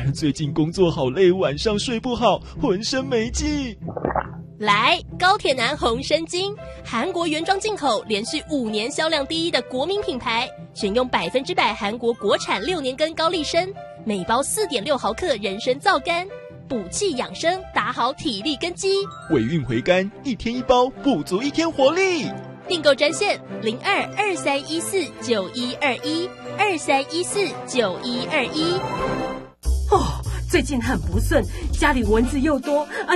最近工作好累，晚上睡不好，浑身没劲。 来，高铁男红参精，韩国原装进口，连续5年销量第一的国民品牌，选用100%韩国国产6年根高丽参，每包4.6毫克人参皂苷，补气养生，打好体力根基。 尾韵回甘，1天1包，补足1天活力。 订购专线02-2314-9121，2314-9121。 最近很不顺，家里蚊子又多，